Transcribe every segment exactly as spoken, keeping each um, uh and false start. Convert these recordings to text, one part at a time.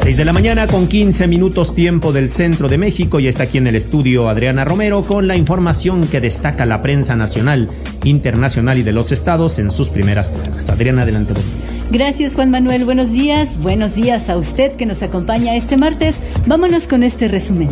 seis de la mañana con quince minutos tiempo del centro de México, y está aquí en el estudio Adriana Romero con la información que destaca la prensa nacional, internacional y de los estados en sus primeras planas. Adriana, adelante. Gracias, Juan Manuel. Buenos días. Buenos días a usted que nos acompaña este martes. Vámonos con este resumen.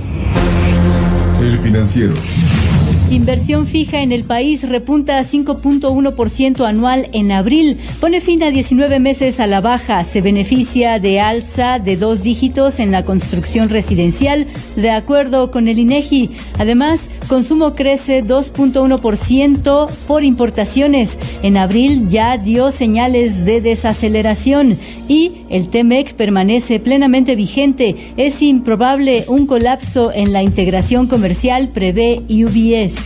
El Financiero. Inversión fija en el país repunta a cinco punto uno por ciento anual en abril. Pone fin a diecinueve meses a la baja. Se beneficia de alza de dos dígitos en la construcción residencial, de acuerdo con el INEGI. Además, consumo crece dos punto uno por ciento por importaciones. En abril ya dio señales de desaceleración y el TEMEC permanece plenamente vigente. Es improbable un colapso en la integración comercial, prevé U B S.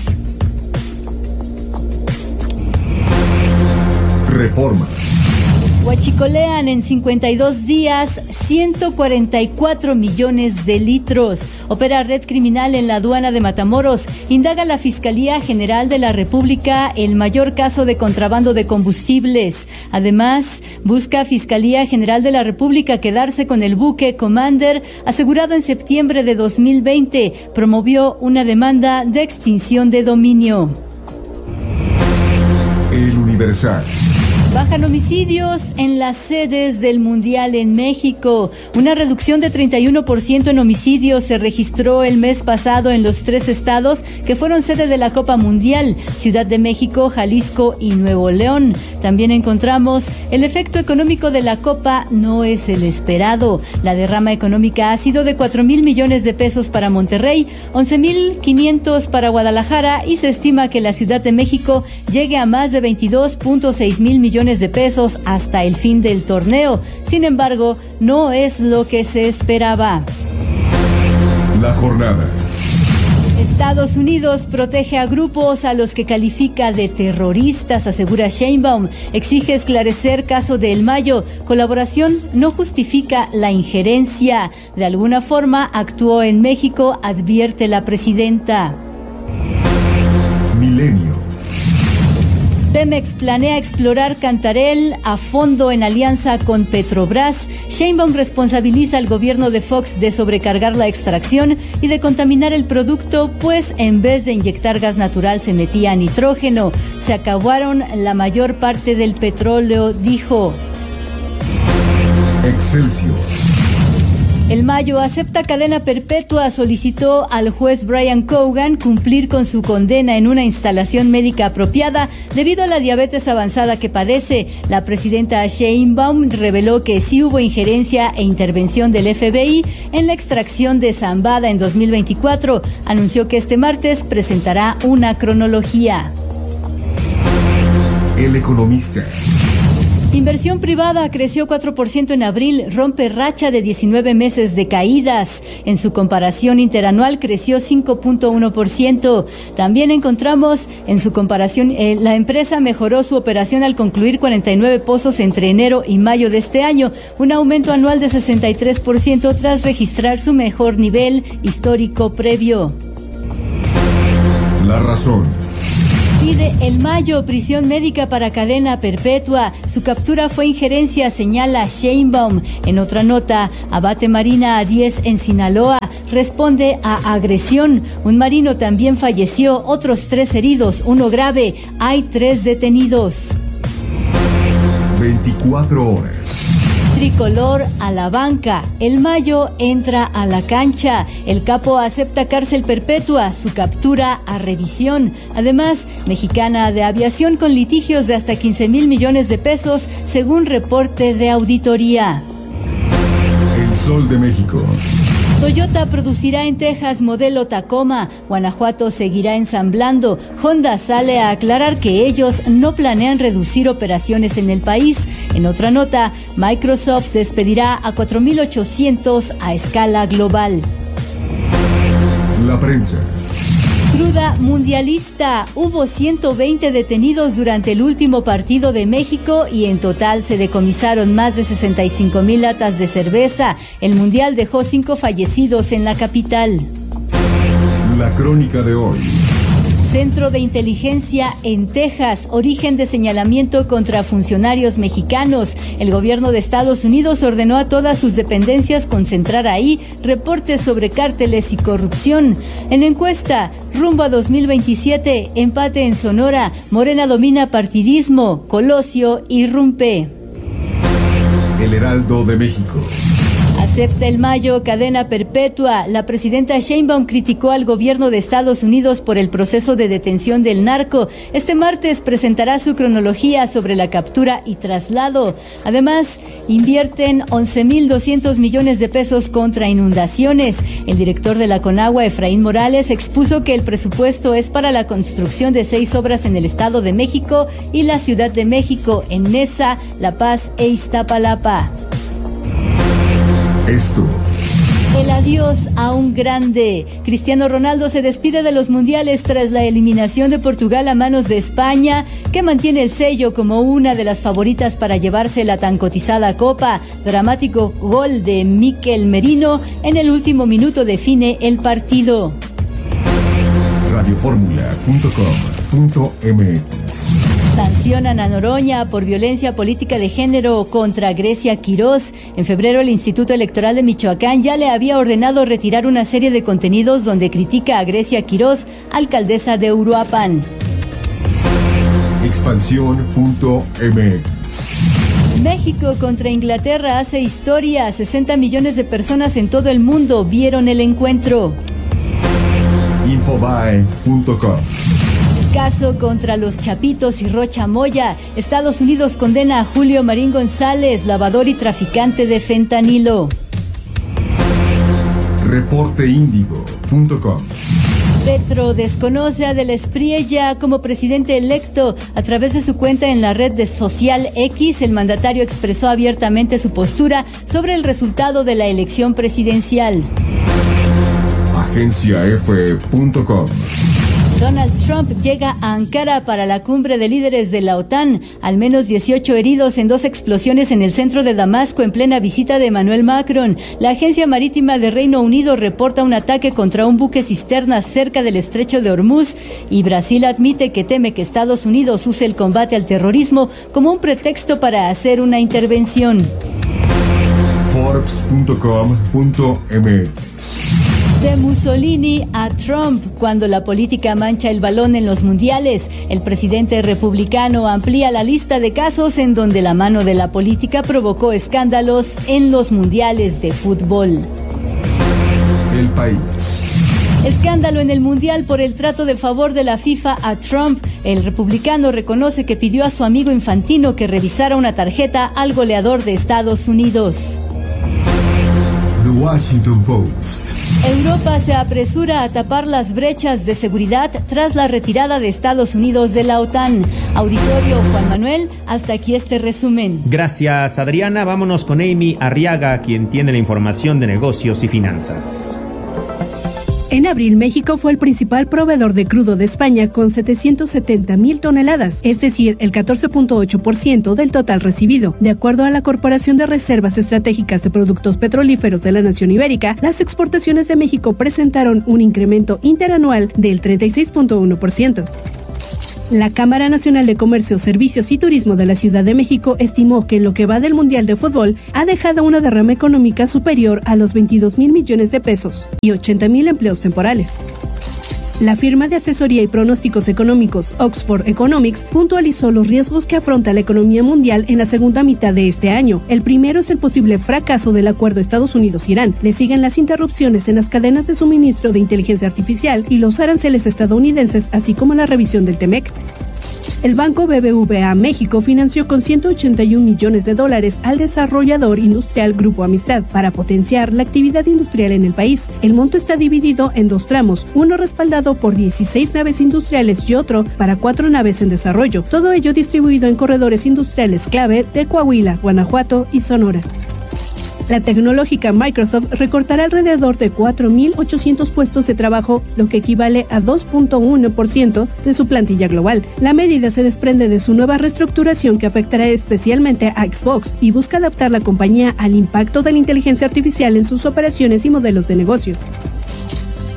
Reforma. Huachicolean en cincuenta y dos días ciento cuarenta y cuatro millones de litros. Opera red criminal en la aduana de Matamoros. Indaga la Fiscalía General de la República el mayor caso de contrabando de combustibles. Además, busca Fiscalía General de la República quedarse con el buque Commander, asegurado en septiembre de dos mil veinte. Promovió una demanda de extinción de dominio. El Universal. Bajan homicidios en las sedes del Mundial en México. Una reducción de treinta y uno por ciento en homicidios se registró el mes pasado en los tres estados que fueron sede de la Copa Mundial: Ciudad de México, Jalisco y Nuevo León. También encontramos el efecto económico de la Copa no es el esperado. La derrama económica ha sido de cuatro mil millones de pesos para Monterrey, once mil quinientos para Guadalajara, y se estima que la Ciudad de México llegue a más de veintidós punto seis mil millones de pesos hasta el fin del torneo. Sin embargo, no es lo que se esperaba. La jornada. Estados Unidos protege a grupos a los que califica de terroristas, asegura Sheinbaum. Exige esclarecer caso de El Mayo. Colaboración no justifica la injerencia. De alguna forma actuó en México, advierte la presidenta. Milenio. Pemex planea explorar Cantarell a fondo en alianza con Petrobras. Sheinbaum responsabiliza al gobierno de Fox de sobrecargar la extracción y de contaminar el producto, pues en vez de inyectar gas natural se metía nitrógeno. Se acabaron la mayor parte del petróleo, dijo. Excelsior. El Mayo acepta cadena perpetua. Solicitó al juez Brian Cogan cumplir con su condena en una instalación médica apropiada debido a la diabetes avanzada que padece. La presidenta Sheinbaum reveló que sí hubo injerencia e intervención del F B I en la extracción de Zambada en dos mil veinticuatro. Anunció que este martes presentará una cronología. El Economista. Inversión privada creció cuatro por ciento en abril, rompe racha de diecinueve meses de caídas. En su comparación interanual creció cinco punto uno por ciento. También encontramos en su comparación, eh, la empresa mejoró su operación al concluir cuarenta y nueve pozos entre enero y mayo de este año, un aumento anual de sesenta y tres por ciento tras registrar su mejor nivel histórico previo. La Razón. Pide El Mayo prisión médica para cadena perpetua. Su captura fue injerencia, señala Sheinbaum. En otra nota, abate marina a diez en Sinaloa. Responde a agresión. Un marino también falleció, otros tres heridos, uno grave. Hay tres detenidos. veinticuatro horas. Tricolor a la banca. El Mayo entra a la cancha. El capo acepta cárcel perpetua. Su captura a revisión. Además, Mexicana de Aviación con litigios de hasta quince mil millones de pesos, según reporte de auditoría. El Sol de México. Toyota producirá en Texas modelo Tacoma. Guanajuato seguirá ensamblando. Honda sale a aclarar que ellos no planean reducir operaciones en el país. En otra nota, Microsoft despedirá a cuatro mil ochocientos a escala global. La prensa. Cruda mundialista. Hubo ciento veinte detenidos durante el último partido de México y en total se decomisaron más de sesenta y cinco mil latas de cerveza. El mundial dejó cinco fallecidos en la capital. La crónica de hoy. Centro de Inteligencia en Texas, origen de señalamiento contra funcionarios mexicanos. El gobierno de Estados Unidos ordenó a todas sus dependencias concentrar ahí reportes sobre cárteles y corrupción. En la encuesta, rumbo a dos mil veintisiete, empate en Sonora, Morena domina partidismo, Colosio irrumpe. El Heraldo de México. Acepta el Mayo cadena perpetua. La presidenta Sheinbaum criticó al gobierno de Estados Unidos por el proceso de detención del narco. Este martes presentará su cronología sobre la captura y traslado. Además, invierten once mil doscientos millones de pesos contra inundaciones. El director de la Conagua, Efraín Morales, expuso que el presupuesto es para la construcción de seis obras en el Estado de México y la Ciudad de México, en Neza, La Paz e Iztapalapa. Esto. El adiós a un grande. Cristiano Ronaldo se despide de los mundiales tras la eliminación de Portugal a manos de España, que mantiene el sello como una de las favoritas para llevarse la tan cotizada copa. Dramático gol de Mikel Merino en el último minuto define el partido. radioformula punto com punto m x. Sancionan a Noroña por violencia política de género contra Grecia Quirós. En febrero, el Instituto Electoral de Michoacán ya le había ordenado retirar una serie de contenidos donde critica a Grecia Quirós, alcaldesa de Uruapan. expansión punto m x. México contra Inglaterra hace historia. sesenta millones de personas en todo el mundo vieron el encuentro. infobae punto com. Caso contra los Chapitos y Rocha Moya. Estados Unidos condena a Julio Marín González, lavador y traficante de fentanilo. reporte índigo punto com. Petro desconoce a Del Espriella como presidente electo. A través de su cuenta en la red de social X, el mandatario expresó abiertamente su postura sobre el resultado de la elección presidencial. agencia efe punto com. Donald Trump llega a Ankara para la cumbre de líderes de la OTAN. Al menos dieciocho heridos en dos explosiones en el centro de Damasco en plena visita de Emmanuel Macron. La Agencia Marítima de Reino Unido reporta un ataque contra un buque cisterna cerca del estrecho de Hormuz, y Brasil admite que teme que Estados Unidos use el combate al terrorismo como un pretexto para hacer una intervención. forbes punto com punto m x. De Mussolini a Trump, cuando la política mancha el balón en los mundiales, el presidente republicano amplía la lista de casos en donde la mano de la política provocó escándalos en los mundiales de fútbol. El País. Escándalo en el Mundial por el trato de favor de la FIFA a Trump. El republicano reconoce que pidió a su amigo Infantino que revisara una tarjeta al goleador de Estados Unidos. The Washington Post. Europa se apresura a tapar las brechas de seguridad tras la retirada de Estados Unidos de la OTAN. Auditorio Juan Manuel, hasta aquí este resumen. Gracias, Adriana. Vámonos con Amy Arriaga, quien tiene la información de negocios y finanzas. En abril, México fue el principal proveedor de crudo de España con setecientos setenta mil toneladas, es decir, el catorce punto ocho por ciento del total recibido. De acuerdo a la Corporación de Reservas Estratégicas de Productos Petrolíferos de la Nación Ibérica, las exportaciones de México presentaron un incremento interanual del treinta y seis punto uno por ciento. La Cámara Nacional de Comercio, Servicios y Turismo de la Ciudad de México estimó que en lo que va del Mundial de Fútbol ha dejado una derrama económica superior a los veintidós mil millones de pesos y ochenta mil empleos temporales. La firma de asesoría y pronósticos económicos Oxford Economics puntualizó los riesgos que afronta la economía mundial en la segunda mitad de este año. El primero es el posible fracaso del acuerdo Estados Unidos-Irán. Le siguen las interrupciones en las cadenas de suministro de inteligencia artificial y los aranceles estadounidenses, así como la revisión del TEMEC. El Banco B B V A México financió con ciento ochenta y un millones de dólares al desarrollador industrial Grupo Amistad para potenciar la actividad industrial en el país. El monto está dividido en dos tramos, uno respaldado por dieciséis naves industriales y otro para cuatro naves en desarrollo, todo ello distribuido en corredores industriales clave de Coahuila, Guanajuato y Sonora. La tecnológica Microsoft recortará alrededor de cuatro mil ochocientos puestos de trabajo, lo que equivale a dos punto uno por ciento de su plantilla global. La medida se desprende de su nueva reestructuración que afectará especialmente a Xbox y busca adaptar la compañía al impacto de la inteligencia artificial en sus operaciones y modelos de negocio.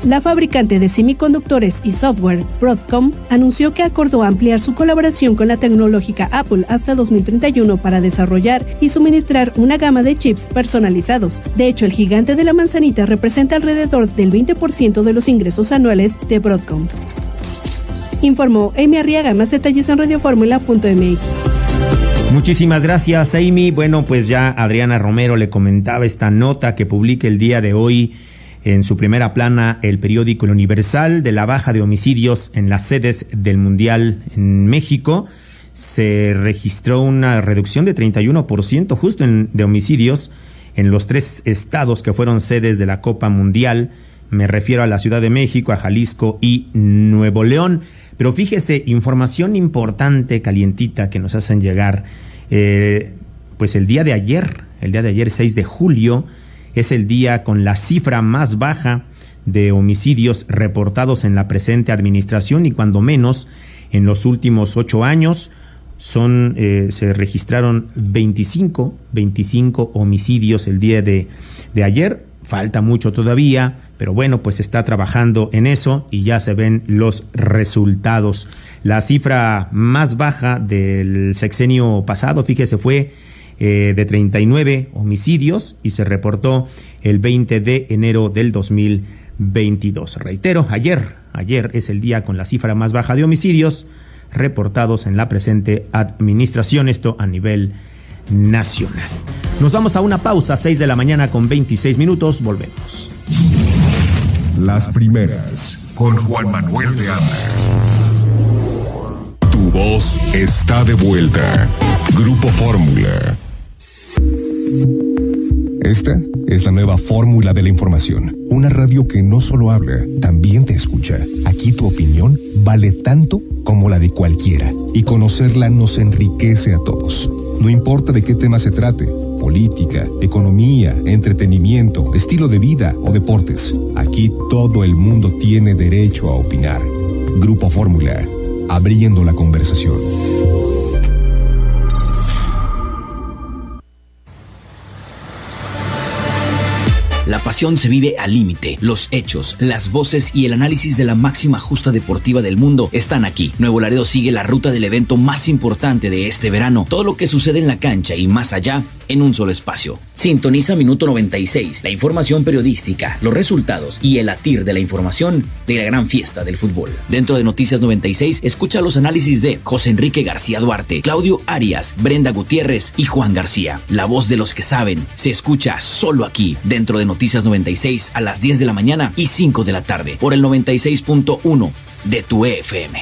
La fabricante de semiconductores y software, Broadcom, anunció que acordó ampliar su colaboración con la tecnológica Apple hasta dos mil treinta y uno para desarrollar y suministrar una gama de chips personalizados. De hecho, el gigante de la manzanita representa alrededor del veinte por ciento de los ingresos anuales de Broadcom. Informó Amy Arriaga. Más detalles en radioformula punto m x. Muchísimas gracias, Amy. Bueno, pues ya Adriana Romero le comentaba esta nota que publica el día de hoy en su primera plana el periódico El Universal de la baja de homicidios en las sedes del Mundial en México. Se registró una reducción de treinta y uno por ciento justo en, de homicidios en los tres estados que fueron sedes de la Copa Mundial. Me refiero a la Ciudad de México, a Jalisco y Nuevo León. Pero fíjese, información importante, calientita, que nos hacen llegar. Eh, pues el día de ayer, el día de ayer, seis de julio, es el día con la cifra más baja de homicidios reportados en la presente administración y cuando menos en los últimos ocho años son eh, se registraron veinticinco homicidios el día de, de ayer. Falta mucho todavía, pero bueno, pues está trabajando en eso y ya se ven los resultados. La cifra más baja del sexenio pasado, fíjese, fue Eh, de treinta y nueve homicidios y se reportó el veinte de enero del dos mil veintidós. Reitero, ayer, ayer es el día con la cifra más baja de homicidios reportados en la presente administración, esto a nivel nacional. Nos vamos a una pausa, seis de la mañana con veintiséis minutos, volvemos. Las primeras, con Juan Manuel de Anda. Tu voz está de vuelta. Grupo Fórmula. Esta es la nueva fórmula de la información. Una radio que no solo habla, también te escucha. Aquí tu opinión vale tanto como la de cualquiera. Y conocerla nos enriquece a todos. No importa de qué tema se trate. Política, economía, entretenimiento, estilo de vida o deportes. Aquí todo el mundo tiene derecho a opinar. Grupo Fórmula. Abriendo la conversación. La pasión se vive al límite. Los hechos, las voces y el análisis de la máxima justa deportiva del mundo están aquí. Nuevo Laredo sigue la ruta del evento más importante de este verano. Todo lo que sucede en la cancha y más allá en un solo espacio. Sintoniza Minuto noventa y seis, la información periodística, los resultados y el latir de la información de la gran fiesta del fútbol. Dentro de Noticias noventa y seis, escucha los análisis de José Enrique García Duarte, Claudio Arias, Brenda Gutiérrez y Juan García. La voz de los que saben se escucha solo aquí, dentro de Noticias noventa y seis a las diez de la mañana y cinco de la tarde, por el noventa y seis punto uno de tu E F M.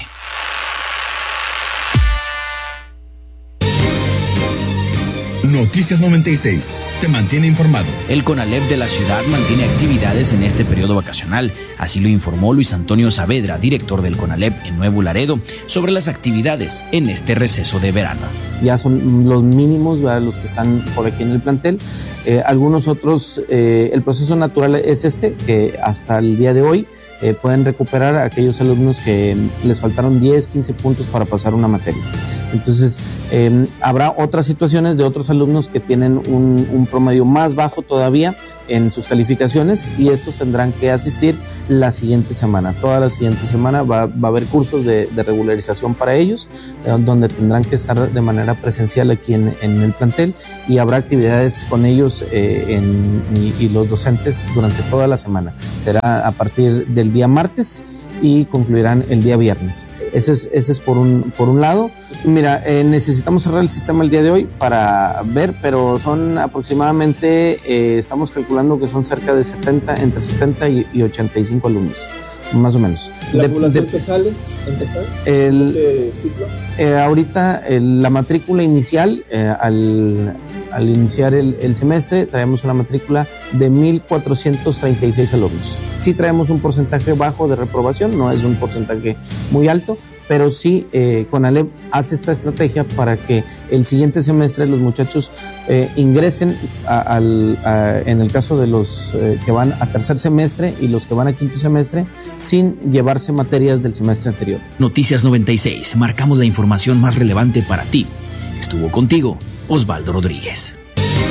Noticias noventa y seis te mantiene informado. El CONALEP de la ciudad mantiene actividades en este periodo vacacional. Así lo informó Luis Antonio Saavedra, director del CONALEP en Nuevo Laredo, sobre las actividades en este receso de verano. Ya son los mínimos, ¿verdad?, los que están por aquí en el plantel. Eh, algunos otros, eh, el proceso natural es este, que hasta el día de hoy eh, pueden recuperar a aquellos alumnos que les faltaron diez, quince puntos para pasar una materia. Entonces, eh, habrá otras situaciones de otros alumnos que tienen un, un promedio más bajo todavía en sus calificaciones y estos tendrán que asistir la siguiente semana. Toda la siguiente semana va, va a haber cursos de, de regularización para ellos, eh, donde tendrán que estar de manera presencial aquí en, en el plantel y habrá actividades con ellos eh, en, y, y los docentes durante toda la semana. Será a partir del día martes y concluirán el día viernes. Ese es, ese es por un, por un lado. Mira, eh, necesitamos cerrar el sistema el día de hoy para ver, pero son aproximadamente, eh, estamos calculando que son cerca de setenta, entre setenta y, y ochenta y cinco alumnos, más o menos. ¿La de, población de, que sale en total? El, ¿Este ciclo? Eh, ahorita el, la matrícula inicial, eh, al, al iniciar el, el semestre, traemos una matrícula de mil cuatrocientos treinta y seis alumnos. Sí traemos un porcentaje bajo de reprobación, no es un porcentaje muy alto, pero sí eh, CONALEP hace esta estrategia para que el siguiente semestre los muchachos eh, ingresen a, al, a, en el caso de los eh, que van a tercer semestre y los que van a quinto semestre sin llevarse materias del semestre anterior. Noticias noventa y seis, marcamos la información más relevante para ti. Estuvo contigo Osvaldo Rodríguez.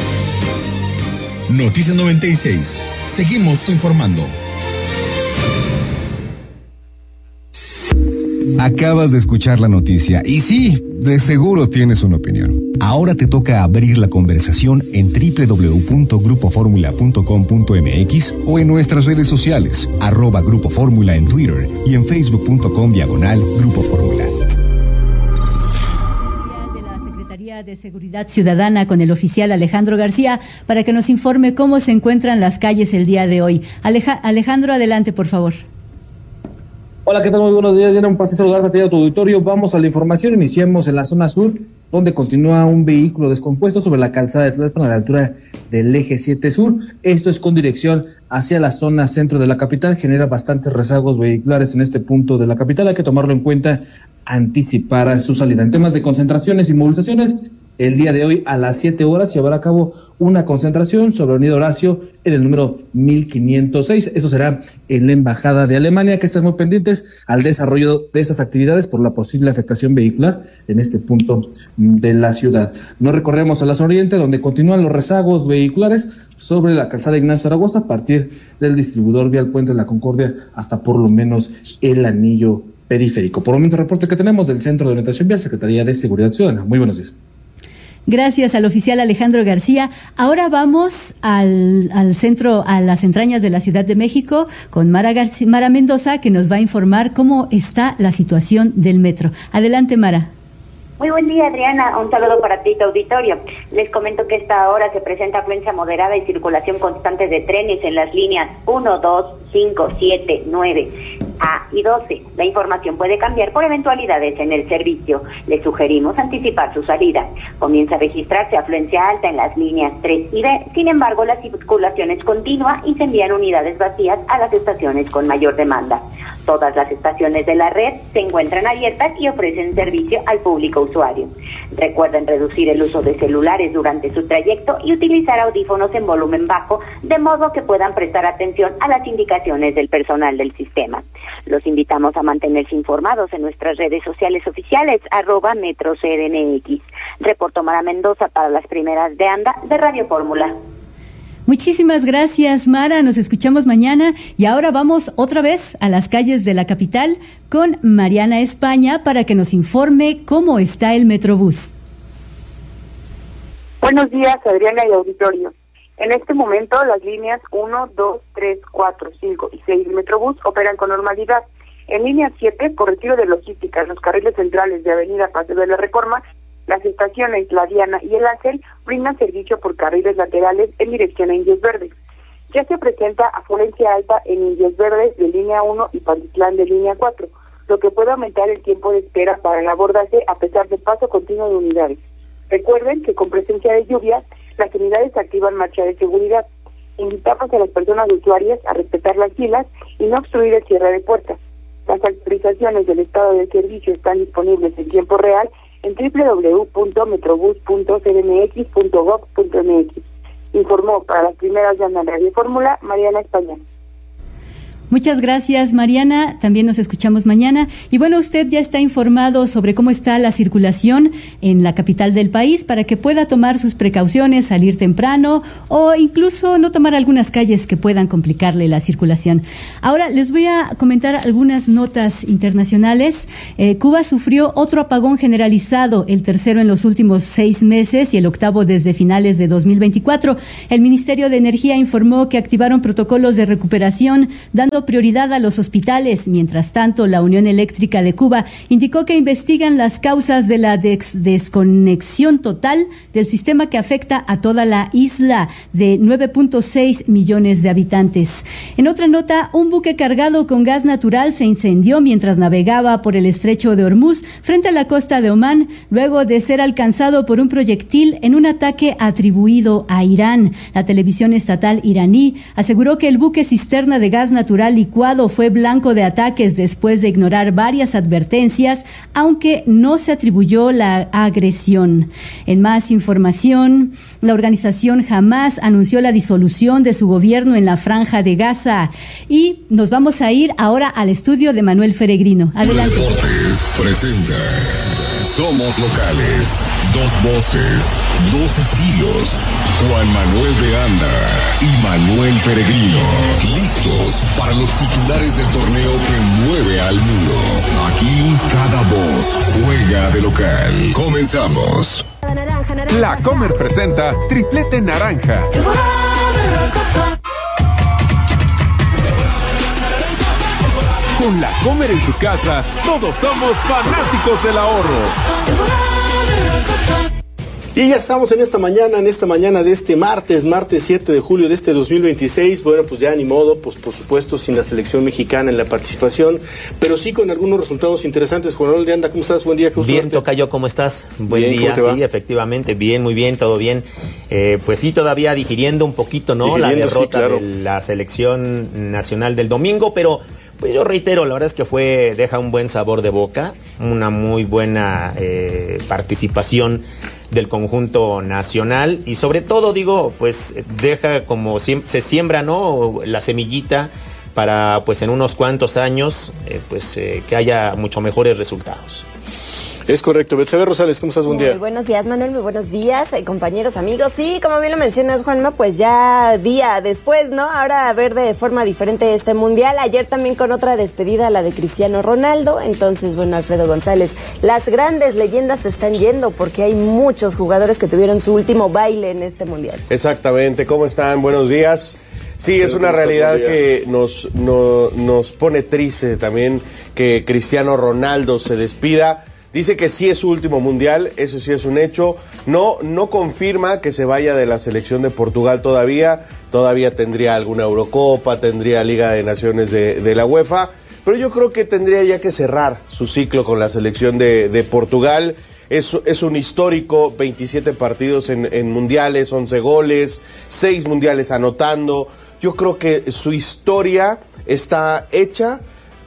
Noticias noventa y seis, seguimos informando. Acabas de escuchar la noticia y sí, de seguro tienes una opinión. Ahora te toca abrir la conversación en doble u doble u doble u punto grupo fórmula punto com punto m x o en nuestras redes sociales, arroba Grupo Fórmula en Twitter y en facebook punto com diagonal Grupo Fórmula. De Seguridad Ciudadana con el oficial Alejandro García para que nos informe cómo se encuentran las calles el día de hoy. Aleja- Alejandro, adelante, por favor. Hola, ¿qué tal? Muy buenos días. Era un placer saludarte a ti, a tu auditorio. Vamos a la información. Iniciamos en la zona sur, donde continúa un vehículo descompuesto sobre la calzada de Tlalpan a la altura del eje siete sur. Esto es con dirección hacia la zona centro de la capital. Genera bastantes rezagos vehiculares en este punto de la capital. Hay que tomarlo en cuenta, anticipar su salida. En temas de concentraciones y movilizaciones, el día de hoy a las siete horas se llevará a cabo una concentración sobre Avenida Horacio en el número mil quinientos seis. Eso será en la Embajada de Alemania, que están muy pendientes al desarrollo de estas actividades por la posible afectación vehicular en este punto de la ciudad. Nos recorremos a la zona oriente, donde continúan los rezagos vehiculares sobre la calzada Ignacio Zaragoza a partir del distribuidor vial Puente de la Concordia hasta por lo menos el anillo periférico. Por el momento, el reporte que tenemos del Centro de Orientación Vial, Secretaría de Seguridad Ciudadana. Muy buenos días. Gracias al oficial Alejandro García. Ahora vamos al, al centro, a las entrañas de la Ciudad de México con Mara, García, Mara Mendoza, que nos va a informar cómo está la situación del metro. Adelante, Mara. Muy buen día, Adriana. Un saludo para ti, tu auditorio. Les comento que esta hora se presenta afluencia moderada y circulación constante de trenes en las líneas uno, dos, cinco, siete, nueve A y doce. La información puede cambiar por eventualidades en el servicio. Les sugerimos anticipar su salida. Comienza a registrarse afluencia alta en las líneas tres y B. Sin embargo, la circulación es continua y se envían unidades vacías a las estaciones con mayor demanda. Todas las estaciones de la red se encuentran abiertas y ofrecen servicio al público usuario. Recuerden reducir el uso de celulares durante su trayecto y utilizar audífonos en volumen bajo, de modo que puedan prestar atención a las indicaciones del personal del sistema. Los invitamos a mantenerse informados en nuestras redes sociales oficiales, arroba Metro C D M X. Reportó Mara Mendoza para las primeras de ANDA de Radio Fórmula. Muchísimas gracias, Mara. Nos escuchamos mañana y ahora vamos otra vez a las calles de la capital con Mariana España para que nos informe cómo está el Metrobús. Buenos días, Adriana y auditorio. En este momento las líneas uno, dos, tres, cuatro, cinco y seis del Metrobús operan con normalidad. En línea siete, por retiro de logística en los carriles centrales de Avenida Paseo de la Reforma, las estaciones La Diana y El Ángel brindan servicio por carriles laterales en dirección a Indios Verdes. Ya se presenta afluencia alta en Indios Verdes de línea uno y Pantitlán de línea cuatro, lo que puede aumentar el tiempo de espera para el abordaje a pesar del paso continuo de unidades. Recuerden que con presencia de lluvia, las unidades activan marcha de seguridad. Invitamos a las personas usuarias a respetar las filas y no obstruir el cierre de puertas. Las actualizaciones del estado del servicio están disponibles en tiempo real en doble u doble u doble u punto metrobús punto c d m x punto gob punto m x. Informó para las primeras de Radio Fórmula, Mariana España. Muchas gracias, Mariana. También nos escuchamos mañana. Y bueno, usted ya está informado sobre cómo está la circulación en la capital del país para que pueda tomar sus precauciones, salir temprano o incluso no tomar algunas calles que puedan complicarle la circulación. Ahora les voy a comentar algunas notas internacionales. Eh, Cuba sufrió otro apagón generalizado, el tercero en los últimos seis meses y el octavo desde finales de dos mil veinticuatro. El Ministerio de Energía informó que activaron protocolos de recuperación, dando prioridad a los hospitales. Mientras tanto, la Unión Eléctrica de Cuba indicó que investigan las causas de la des- desconexión total del sistema que afecta a toda la isla de nueve punto seis millones de habitantes. En otra nota, un buque cargado con gas natural se incendió mientras navegaba por el estrecho de Hormuz frente a la costa de Omán, luego de ser alcanzado por un proyectil en un ataque atribuido a Irán. La televisión estatal iraní aseguró que el buque cisterna de gas natural licuado fue blanco de ataques después de ignorar varias advertencias, aunque no se atribuyó la agresión. En más información, la organización Hamas anunció la disolución de su gobierno en la Franja de Gaza. Y nos vamos a ir ahora al estudio de Manuel Feregrino. Adelante. Deportes presenta Somos Locales. Dos voces, dos estilos. Juan Manuel de Anda y Manuel Feregrino. Listo. minutos para los titulares del torneo que mueve al mundo. Aquí cada voz juega de local. Comenzamos. La Comer presenta Triplete Naranja. Con La Comer en tu casa, todos somos fanáticos del ahorro. Y ya estamos en esta mañana, en esta mañana de este martes, martes siete de julio de este dos mil veintiséis. Bueno, pues ya ni modo, pues por supuesto sin la selección mexicana en la participación, pero sí con algunos resultados interesantes. Juan Manuel de Anda, ¿cómo estás? Buen día. Bien, tocayo, ¿cómo estás? Buen bien, día, ¿cómo te sí, va? efectivamente, bien, muy bien, todo bien. Eh, pues sí, todavía digiriendo un poquito, ¿no? La derrota sí, claro. de la selección nacional del domingo, pero pues yo reitero, la verdad es que fue, deja un buen sabor de boca, una muy buena eh, participación del conjunto nacional y sobre todo, digo, pues deja como se siembra, ¿no? La semillita para, pues en unos cuantos años, eh, pues eh, que haya mucho mejores resultados. Es correcto. Betsabe Rosales, ¿cómo estás? Buen día. Muy buenos días, Manuel, muy buenos días, eh, compañeros, amigos. Sí, como bien lo mencionas, Juanma, pues ya día después, ¿no? Ahora a ver de forma diferente este Mundial. Ayer también con otra despedida, la de Cristiano Ronaldo. Entonces, bueno, Alfredo González, las grandes leyendas se están yendo porque hay muchos jugadores que tuvieron su último baile en este Mundial. Exactamente. ¿Cómo están? Buenos días. Sí, es una realidad que nos, no, nos pone triste también que Cristiano Ronaldo se despida. Dice que sí es su último mundial, eso sí es un hecho. No, no confirma que se vaya de la selección de Portugal todavía. Todavía tendría alguna Eurocopa, tendría Liga de Naciones de, de la UEFA. Pero yo creo que tendría ya que cerrar su ciclo con la selección de, de Portugal. Es, es un histórico, veintisiete partidos en, en mundiales, once goles, seis mundiales anotando. Yo creo que su historia está hecha,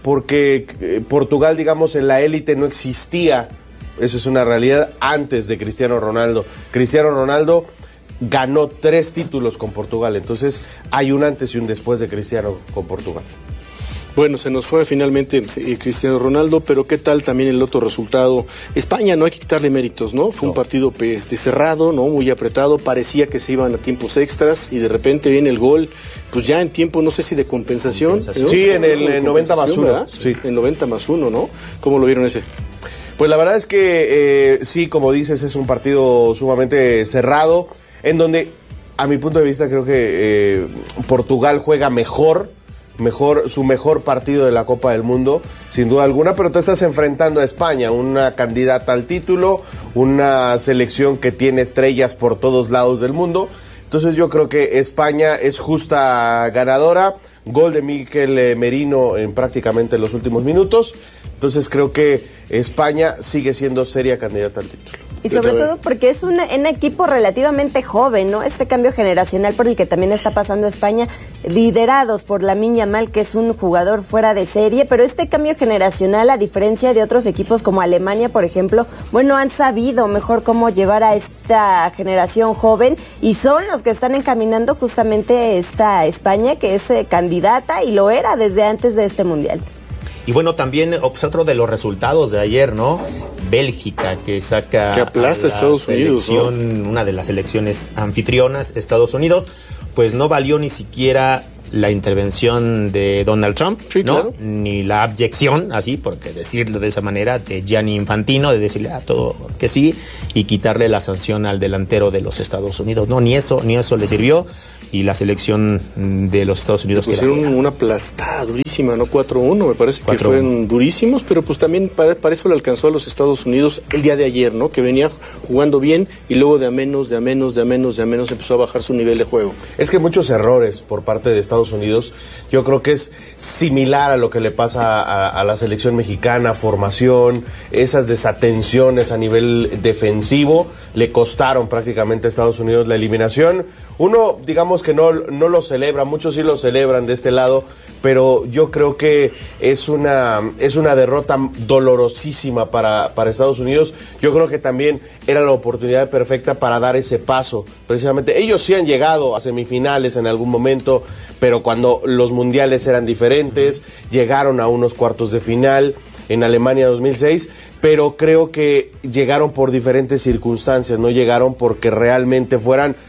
porque Portugal, digamos, en la élite no existía, eso es una realidad, antes de Cristiano Ronaldo. Cristiano Ronaldo ganó tres títulos con Portugal, entonces hay un antes y un después de Cristiano con Portugal. Bueno, se nos fue finalmente eh, Cristiano Ronaldo, pero ¿qué tal también el otro resultado? España, no hay que quitarle méritos, ¿no? Fue no. un partido este, cerrado, ¿no? Muy apretado, parecía que se iban a tiempos extras y de repente viene el gol, pues ya en tiempo, no sé si de compensación. compensación. ¿no? Sí, en el eh, noventa más uno. Sí. En noventa más uno, ¿no? ¿Cómo lo vieron ese? Pues la verdad es que eh, sí, como dices, es un partido sumamente cerrado, en donde, a mi punto de vista, creo que eh, Portugal juega mejor, Mejor, su mejor partido de la Copa del Mundo, sin duda alguna, pero te estás enfrentando a España, una candidata al título, una selección que tiene estrellas por todos lados del mundo. Entonces yo creo que España es justa ganadora, gol de Mikel Merino en prácticamente los últimos minutos. Entonces creo que España sigue siendo seria candidata al título. Y sobre todo porque es una, un equipo relativamente joven, ¿no? Este cambio generacional por el que también está pasando España, liderados por Lamine Yamal, que es un jugador fuera de serie, pero este cambio generacional, a diferencia de otros equipos como Alemania, por ejemplo, bueno, han sabido mejor cómo llevar a esta generación joven y son los que están encaminando justamente esta España, que es eh, candidata y lo era desde antes de este Mundial. Y bueno, también pues, otro de los resultados de ayer, ¿no? Bélgica, que saca que aplasta a Estados Unidos, ¿no? Una de las selecciones anfitrionas, Estados Unidos, pues no valió ni siquiera la intervención de Donald Trump, sí, ¿no? Claro. Ni la abyección, así, porque decirlo de esa manera, de Gianni Infantino, de decirle a todo que sí y quitarle la sanción al delantero de los Estados Unidos. No, ni eso, ni eso le sirvió. Y la selección de los Estados Unidos pues que pusieron una aplastada durísima, ¿no? cuatro uno, me parece que fueron durísimos, pero pues también para, para eso le alcanzó a los Estados Unidos el día de ayer, ¿no? Que venía jugando bien y luego de a menos, de a menos, de a menos, de a menos empezó a bajar su nivel de juego. Es que muchos errores por parte de Estados Unidos, yo creo que es similar a lo que le pasa a, a la selección mexicana, formación, esas desatenciones a nivel defensivo, le costaron prácticamente a Estados Unidos la eliminación. Uno, digamos que no, no lo celebra, muchos sí lo celebran de este lado, pero yo creo que es una, es una derrota dolorosísima para, para Estados Unidos. Yo creo que también era la oportunidad perfecta para dar ese paso. Precisamente, ellos sí han llegado a semifinales en algún momento, pero cuando los mundiales eran diferentes, llegaron a unos cuartos de final en Alemania dos mil seis, pero creo que llegaron por diferentes circunstancias, no llegaron porque realmente fueran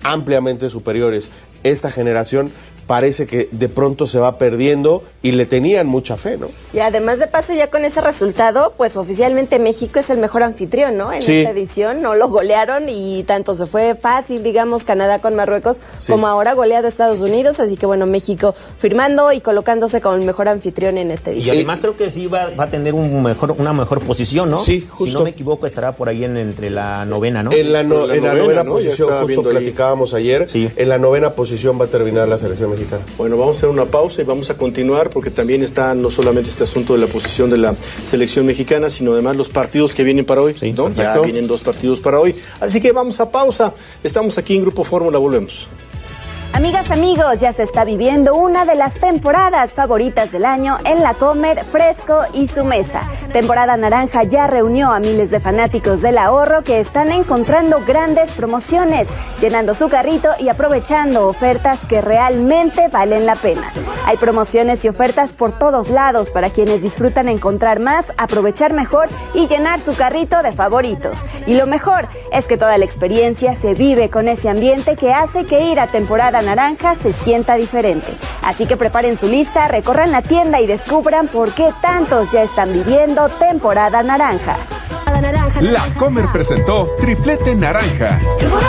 ampliamente superiores. Esta generación parece que de pronto se va perdiendo y le tenían mucha fe, ¿no? Y además de paso, ya con ese resultado, pues oficialmente México es el mejor anfitrión, ¿no? En sí. esta edición, no lo golearon y tanto se fue fácil, digamos, Canadá con Marruecos, sí. como ahora goleado Estados Unidos, así que bueno, México firmando y colocándose como el mejor anfitrión en esta edición. Y además creo que sí va, va a tener un mejor, una mejor posición, ¿no? Sí, justo. Si no me equivoco, estará por ahí en, entre la novena, ¿no? En la, no, la en la novena, novena ¿no? posición, justo platicábamos ahí. ayer, sí. en la novena posición va a terminar la selección mexicana. Bueno, vamos a hacer una pausa y vamos a continuar porque también está no solamente este asunto de la posición de la selección mexicana, sino además los partidos que vienen para hoy, sí, ¿no? Ya vienen dos partidos para hoy. Así que vamos a pausa. Estamos aquí en Grupo Fórmula, volvemos. Amigas, amigos, ya se está viviendo una de las temporadas favoritas del año en la Comer, Fresco y Su Mesa. Temporada Naranja ya reunió a miles de fanáticos del ahorro que están encontrando grandes promociones, llenando su carrito y aprovechando ofertas que realmente valen la pena. Hay promociones y ofertas por todos lados para quienes disfrutan encontrar más, aprovechar mejor y llenar su carrito de favoritos. Y lo mejor es que toda la experiencia se vive con ese ambiente que hace que ir a temporada Naranja se sienta diferente. Así que preparen su lista, recorran la tienda y descubran por qué tantos ya están viviendo temporada naranja. La Comer presentó Triplete Naranja.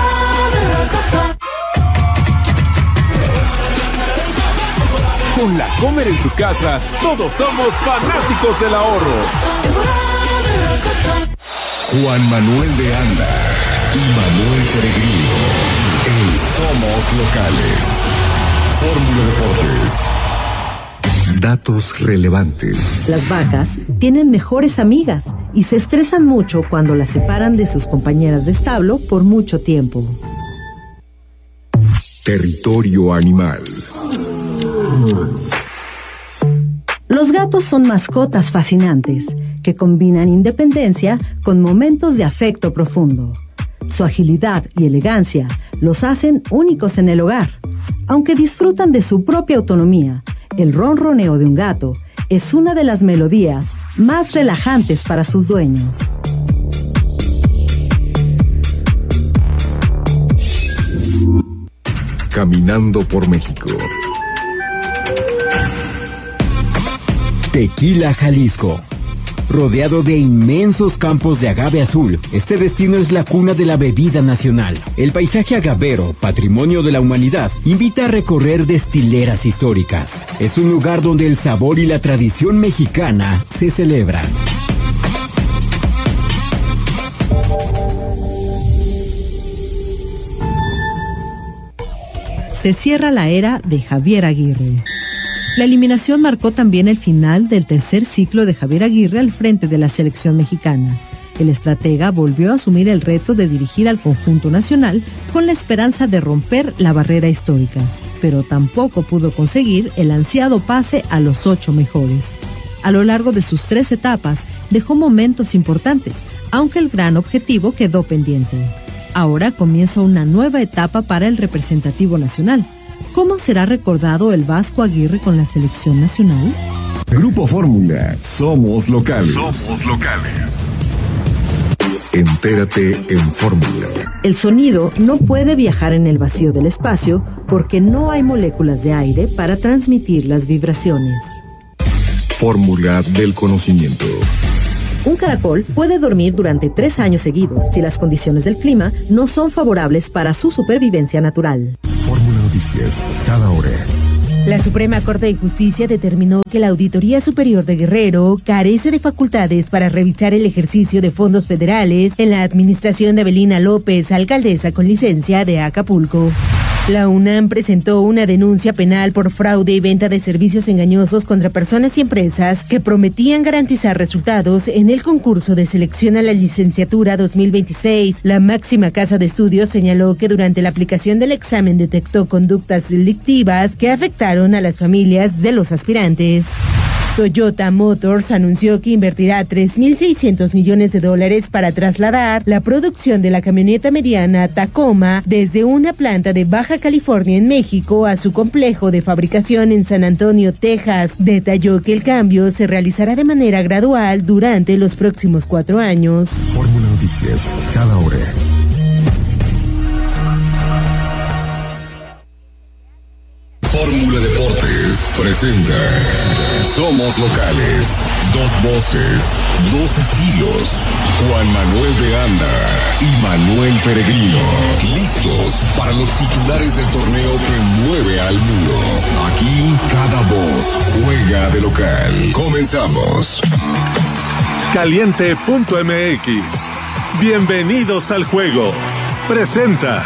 Con La Comer en tu casa, todos somos fanáticos del ahorro. Juan Manuel de Anda y Manuel Peregrino. En Somos Locales. Fórmula Deportes. Datos relevantes. Las vacas tienen mejores amigas y se estresan mucho cuando las separan de sus compañeras de establo por mucho tiempo. Territorio animal. Los gatos son mascotas fascinantes que combinan independencia con momentos de afecto profundo. Su agilidad y elegancia los hacen únicos en el hogar. Aunque disfrutan de su propia autonomía, el ronroneo de un gato es una de las melodías más relajantes para sus dueños. Caminando por México. Tequila, Jalisco. Rodeado de inmensos campos de agave azul, este destino es la cuna de la bebida nacional. El paisaje agavero, patrimonio de la humanidad, invita a recorrer destileras históricas. Es un lugar donde el sabor y la tradición mexicana se celebran. Se cierra la era de Javier Aguirre. La eliminación marcó también el final del tercer ciclo de Javier Aguirre al frente de la selección mexicana. El estratega volvió a asumir el reto de dirigir al conjunto nacional con la esperanza de romper la barrera histórica, pero tampoco pudo conseguir el ansiado pase a los ocho mejores. A lo largo de sus tres etapas dejó momentos importantes, aunque el gran objetivo quedó pendiente. Ahora comienza una nueva etapa para el representativo nacional. ¿Cómo será recordado el Vasco Aguirre con la selección nacional? Grupo Fórmula, somos locales. Somos locales. Entérate en Fórmula. El sonido no puede viajar en el vacío del espacio porque no hay moléculas de aire para transmitir las vibraciones. Fórmula del conocimiento. Un caracol puede dormir durante tres años seguidos si las condiciones del clima no son favorables para su supervivencia natural. Fórmula Noticias, cada hora. La Suprema Corte de Justicia determinó que la Auditoría Superior de Guerrero carece de facultades para revisar el ejercicio de fondos federales en la administración de Evelina López, alcaldesa con licencia de Acapulco. La UNAM presentó una denuncia penal por fraude y venta de servicios engañosos contra personas y empresas que prometían garantizar resultados en el concurso de selección a la licenciatura dos mil veintiséis. La máxima casa de estudios señaló que durante la aplicación del examen detectó conductas delictivas que afectaron a las familias de los aspirantes. Toyota Motors anunció que invertirá tres mil seiscientos millones de dólares para trasladar la producción de la camioneta mediana Tacoma desde una planta de Baja California en México a su complejo de fabricación en San Antonio, Texas. Detalló que el cambio se realizará de manera gradual durante los próximos cuatro años. Fórmula Noticias, cada hora. Fórmula Deportes presenta Somos Locales. Dos voces, dos estilos. Juan Manuel de Anda y Manuel Peregrino. Listos para los titulares del torneo que mueve al mundo. Aquí cada voz juega de local. Comenzamos. Caliente punto M X. Bienvenidos al juego. Presenta.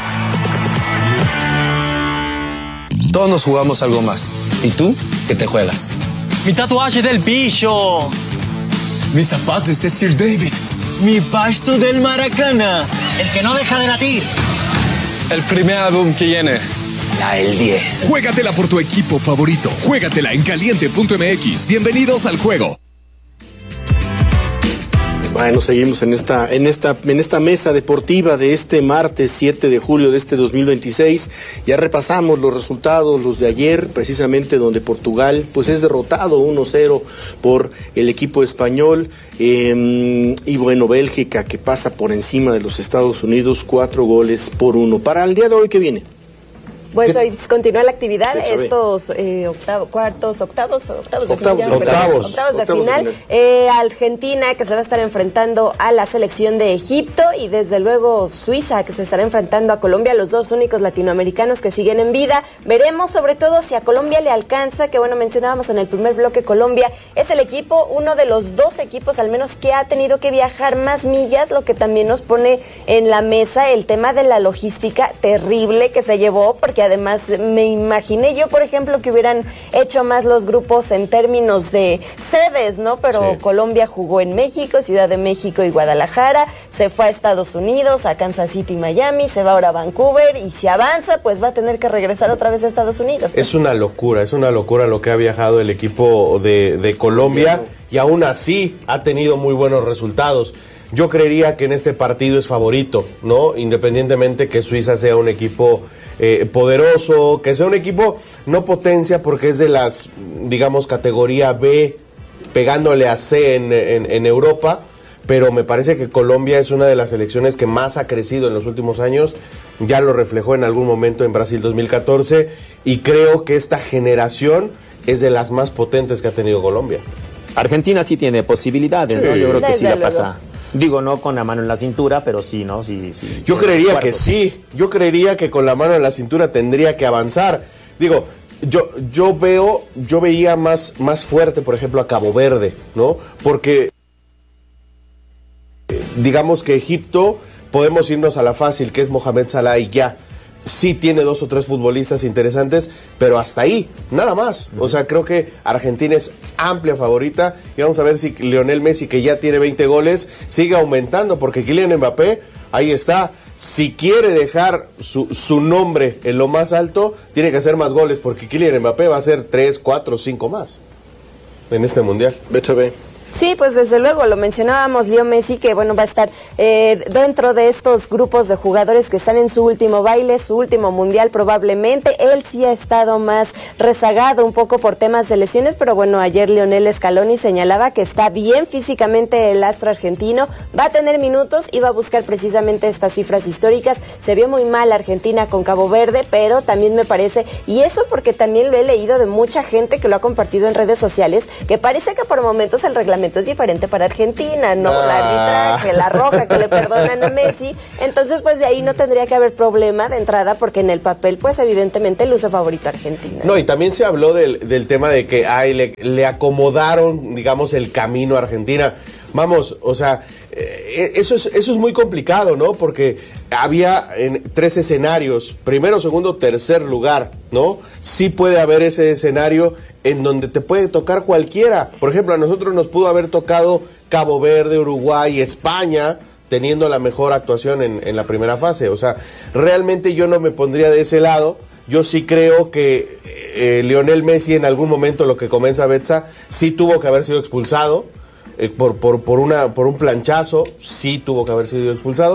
Todos nos jugamos algo más. ¿Y tú? ¿Qué te juegas? Mi tatuaje del pillo. Mi zapato es de Sir David. Mi pasto del Maracana. El que no deja de latir. El primer álbum que viene. La del diez. Juégatela por tu equipo favorito. Juégatela en caliente punto M X. Bienvenidos al juego. Bueno, seguimos en esta, en esta, en esta mesa deportiva de este martes siete de julio de este dos mil veintiséis. Ya repasamos los resultados, los de ayer, precisamente donde Portugal pues es derrotado uno cero por el equipo español. Eh, y bueno, Bélgica que pasa por encima de los Estados Unidos, cuatro goles por uno. Para el día de hoy, ¿qué viene? Pues hoy continúa la actividad, Déjame. estos eh, octavos, cuartos, octavos, octavos de Octavos, final, octavos, perdón, octavos de octavos de final. final. Eh, Argentina que se va a estar enfrentando a la selección de Egipto y desde luego Suiza que se estará enfrentando a Colombia, los dos únicos latinoamericanos que siguen en vida. Veremos sobre todo si a Colombia le alcanza, que bueno, mencionábamos en el primer bloque, Colombia es el equipo, uno de los dos equipos al menos que ha tenido que viajar más millas, lo que también nos pone en la mesa el tema de la logística terrible que se llevó, porque además me imaginé yo, por ejemplo, que hubieran hecho más los grupos en términos de sedes, ¿no? Pero sí. Colombia jugó en México, Ciudad de México y Guadalajara, se fue a Estados Unidos, a Kansas City y Miami, se va ahora a Vancouver y si avanza, pues va a tener que regresar otra vez a Estados Unidos, ¿no? Es una locura, es una locura lo que ha viajado el equipo de, de Colombia y aún así ha tenido muy buenos resultados. Yo creería que en este partido es favorito, ¿no? Independientemente que Suiza sea un equipo eh, poderoso, que sea un equipo no potencia porque es de las, digamos, categoría B, pegándole a C en, en, en Europa, pero me parece que Colombia es una de las selecciones que más ha crecido en los últimos años, ya lo reflejó en algún momento en Brasil dos mil catorce, y creo que esta generación es de las más potentes que ha tenido Colombia. Argentina sí tiene posibilidades, Sí. ¿no? Yo creo que Desde sí la luego. pasa. Digo, no con la mano en la cintura, pero sí, ¿no? Sí, sí. Yo sí, creería cuartos. que sí, yo creería que con la mano en la cintura tendría que avanzar. Digo, yo yo veo, yo veía más, más fuerte, por ejemplo, a Cabo Verde, ¿no? Porque eh, digamos que Egipto, podemos irnos a la fácil, que es Mohamed Salah y ya. Sí tiene dos o tres futbolistas interesantes, pero hasta ahí, nada más. O sea, creo que Argentina es amplia favorita y vamos a ver si Lionel Messi, que ya tiene veinte goles, sigue aumentando, porque Kylian Mbappé, ahí está. Si quiere dejar su, su nombre en lo más alto, tiene que hacer más goles, porque Kylian Mbappé va a hacer tres, cuatro, cinco más en este mundial. Vete a ver. Sí, pues desde luego, lo mencionábamos, Leo Messi, que bueno, va a estar eh, dentro de estos grupos de jugadores que están en su último baile, su último mundial probablemente. Él sí ha estado más rezagado un poco por temas de lesiones, pero bueno, ayer Lionel Scaloni señalaba que está bien físicamente el astro argentino, va a tener minutos y va a buscar precisamente estas cifras históricas. Se vio muy mal Argentina con Cabo Verde, pero también me parece, y eso porque también lo he leído de mucha gente que lo ha compartido en redes sociales, que parece que por momentos el reglamento es diferente para Argentina, ¿no? Ah. La arbitraje, la roja que le perdonan a Messi. Entonces, pues de ahí no tendría que haber problema de entrada, porque en el papel, pues evidentemente luce favorito a Argentina. No, y también se habló del, del tema de que ay, le, le acomodaron, digamos, el camino a Argentina. Vamos, o sea, eh, eso es, eso es muy complicado, ¿no? Porque había en tres escenarios, primero, segundo, tercer lugar, ¿no? Sí puede haber ese escenario en donde te puede tocar cualquiera. Por ejemplo, a nosotros nos pudo haber tocado Cabo Verde, Uruguay, España, teniendo la mejor actuación en, en la primera fase. O sea, realmente yo no me pondría de ese lado. Yo sí creo que eh, Lionel Messi en algún momento, lo que comenta Betsa, sí tuvo que haber sido expulsado. Eh, por, por, por, una, por un planchazo, sí tuvo que haber sido expulsado,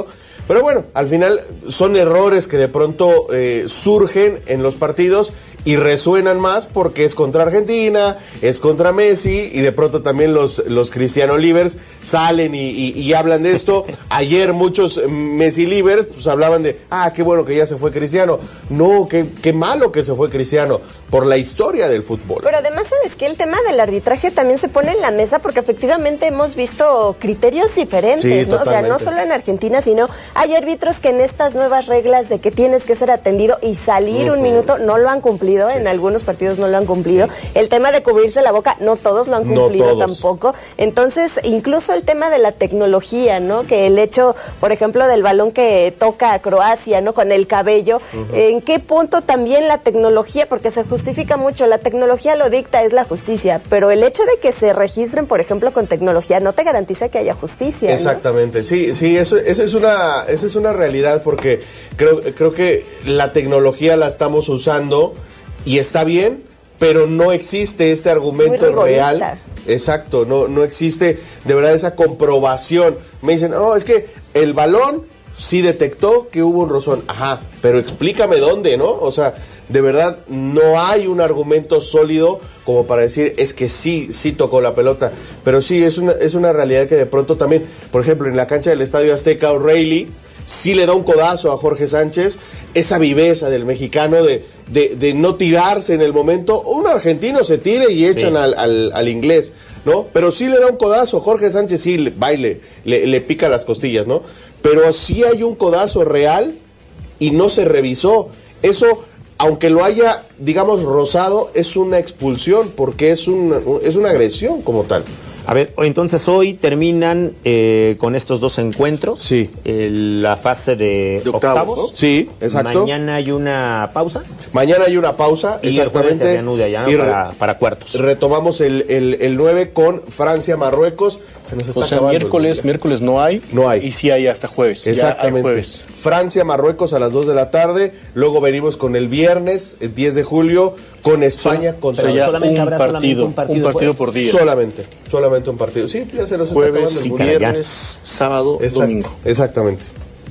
Pero bueno, al final son errores que de pronto eh, surgen en los partidos y resuenan más porque es contra Argentina, es contra Messi, y de pronto también los, los Cristiano Livers salen y, y, y hablan de esto. Ayer muchos Messi Livers pues hablaban de, ah, qué bueno que ya se fue Cristiano. No, qué, qué malo que se fue Cristiano, por la historia del fútbol. Pero además, ¿sabes qué? El tema del arbitraje también se pone en la mesa porque efectivamente hemos visto criterios diferentes, sí, ¿no? O sea, no solo en Argentina, sino hay árbitros que en estas nuevas reglas de que tienes que ser atendido y salir uh-huh. un minuto, no lo han cumplido. Sí. En algunos partidos no lo han cumplido. Sí. El tema de cubrirse la boca, no todos lo han cumplido no tampoco. Entonces, incluso el tema de la tecnología, ¿no? Que el hecho, por ejemplo, del balón que toca a Croacia, ¿no? Con el cabello. Uh-huh. ¿En qué punto también la tecnología? Porque se justifica mucho, la tecnología lo dicta, es la justicia, pero el hecho de que se registren, por ejemplo, con tecnología, no te garantiza que haya justicia, ¿no? Exactamente, sí, sí, eso, esa es una, esa es una realidad, porque creo, creo que la tecnología la estamos usando y está bien, pero no existe este argumento real. Exacto, no, no existe de verdad esa comprobación. Me dicen, no, es que el balón sí detectó que hubo un rozón. Ajá, pero explícame dónde, ¿no? O sea, de verdad no hay un argumento sólido como para decir, es que sí, sí tocó la pelota. Pero sí, es una, es una realidad que de pronto también, por ejemplo, en la cancha del Estadio Azteca, O'Reilly sí le da un codazo a Jorge Sánchez, esa viveza del mexicano de, de, de no tirarse en el momento. Un argentino se tire y echan sí. al, al, al inglés, ¿no? Pero sí le da un codazo, Jorge Sánchez sí le, baile, le, le pica las costillas, ¿no? Pero sí hay un codazo real y no se revisó. Eso, aunque lo haya, digamos, rozado, es una expulsión porque es una, es una agresión como tal. A ver, entonces hoy terminan eh, con estos dos encuentros. Sí. Eh, la fase de, de octavos. octavos. ¿No? Sí, exacto. Mañana hay una pausa. Mañana hay una pausa, y exactamente. Se reanuda ya, ¿no? Y para, para cuartos. Retomamos el, el, el nueve con Francia, Marruecos. Se nos está o sea, acabando miércoles, miércoles no hay. No hay. Y sí hay hasta jueves. Exactamente. Ya hay jueves. Francia, Marruecos a las dos de la tarde. Luego venimos con el viernes, el diez de julio, con España Sol, contra ya solamente un, partido, un partido. Un partido por día. Solamente, solamente un partido. Sí, ya se nos está jueves, acabando el mundo. Viernes, sábado, Exacto, domingo. Exactamente.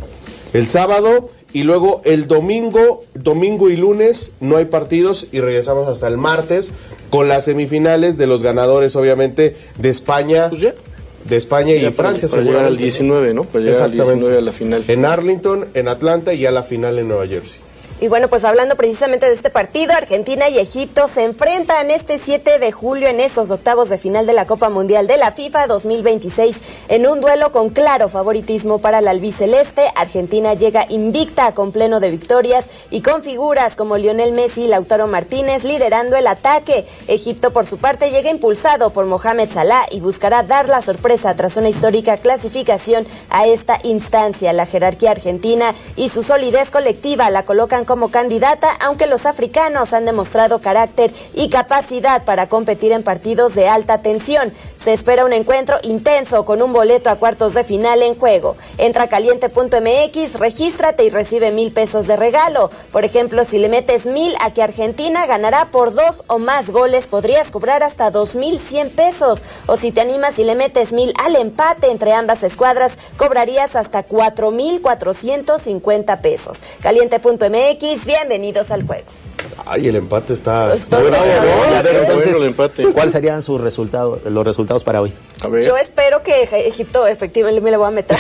El sábado y luego el domingo, domingo y lunes no hay partidos y regresamos hasta el martes con las semifinales de los ganadores, obviamente, de España. Pues ya. De España y Francia, para llegar al diecinueve, ¿no? Para llegar al diecinueve a la final. En Arlington, en Atlanta y a la final en Nueva Jersey. Y bueno, pues hablando precisamente de este partido, Argentina y Egipto se enfrentan este siete de julio en estos octavos de final de la Copa Mundial de la FIFA dos mil veintiséis en un duelo con claro favoritismo para la albiceleste. Argentina llega invicta con pleno de victorias y con figuras como Lionel Messi y Lautaro Martínez liderando el ataque. Egipto, por su parte, llega impulsado por Mohamed Salah y buscará dar la sorpresa tras una histórica clasificación a esta instancia. La jerarquía argentina y su solidez colectiva la colocan como candidata, aunque los africanos han demostrado carácter y capacidad para competir en partidos de alta tensión. Se espera un encuentro intenso con un boleto a cuartos de final en juego. Entra a caliente punto m x, regístrate y recibe mil pesos de regalo. Por ejemplo, si le metes mil a que Argentina ganará por dos o más goles, podrías cobrar hasta dos mil cien pesos. O si te animas y le metes mil al empate entre ambas escuadras, cobrarías hasta cuatro mil cuatrocientos cincuenta pesos. caliente punto m x, bienvenidos al juego. Ay, el empate está, pues está bravo, ¿no? Está entonces, bueno el empate. ¿Cuáles serían sus resultados, los resultados para hoy? A ver. Yo espero que Egipto, efectivamente, me lo voy a meter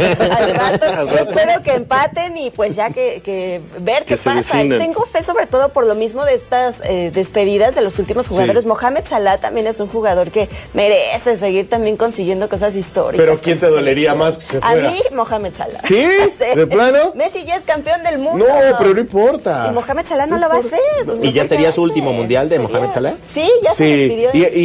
al rato. Al rato. Espero que empaten y pues ya que, que ver qué que pasa. Y tengo fe sobre todo por lo mismo de estas eh, despedidas de los últimos jugadores. Sí. Mohamed Salah también es un jugador que merece seguir también consiguiendo cosas históricas. Pero ¿quién te dolería más que se fuera? A mí, Mohamed Salah. ¿Sí? ¿Sí? ¿De plano? Messi ya es campeón del mundo. No, pero no importa. Y Mohamed Salah no, no lo va a hacer. ¿Y ya sería su último mundial de Mohamed Salah? Sí, ya sí. se despidió. Y, y